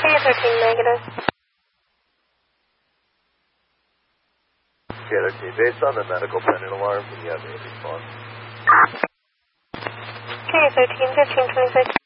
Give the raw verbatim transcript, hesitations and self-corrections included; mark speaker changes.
Speaker 1: K thirteen negative.
Speaker 2: K thirteen, based on the medical pendant alarm, can you have any response?
Speaker 1: K thirteen, fifteen twenty-six.